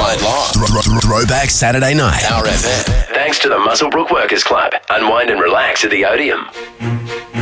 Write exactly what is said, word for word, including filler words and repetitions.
night long. Thro- thro- Throwback Saturday night. Power F M. Thanks to the Muswellbrook Workers Club. Unwind and relax at the Odeum.